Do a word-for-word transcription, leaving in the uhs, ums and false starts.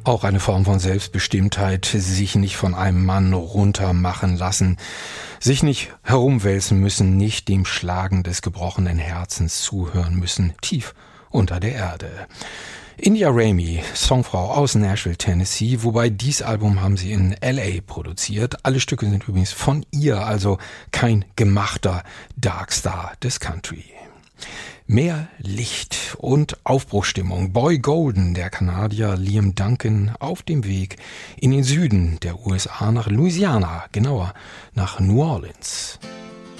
Auch eine Form von Selbstbestimmtheit, sich nicht von einem Mann runtermachen lassen, sich nicht herumwälzen müssen, nicht dem Schlagen des gebrochenen Herzens zuhören müssen, tief unter der Erde. India Ramey, Songfrau aus Nashville, Tennessee, wobei dies Album haben sie in L A produziert. Alle Stücke sind übrigens von ihr, also kein gemachter Darkstar des Country. Mehr Licht und Aufbruchstimmung. Boy Golden, der Kanadier Liam Duncan, auf dem Weg in den Süden der U S A nach Louisiana, genauer nach New Orleans.